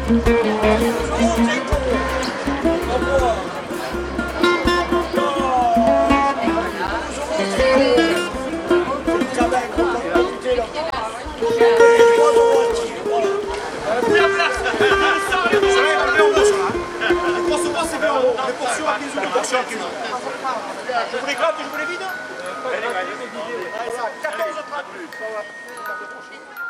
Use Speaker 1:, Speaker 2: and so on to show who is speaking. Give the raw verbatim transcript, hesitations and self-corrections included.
Speaker 1: Je vous les gratte, je vous les vide. quatorze trente-huit.